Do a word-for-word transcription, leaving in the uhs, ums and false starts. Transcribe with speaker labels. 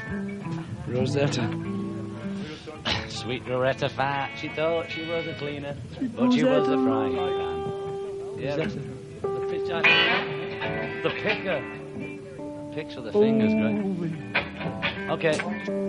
Speaker 1: Rosetta.
Speaker 2: Sweet Rosetta Fat. She thought she was a cleaner, but she was a frying pan. Yeah, the, the, picture, the picker. Picks with the fingers, great. Okay.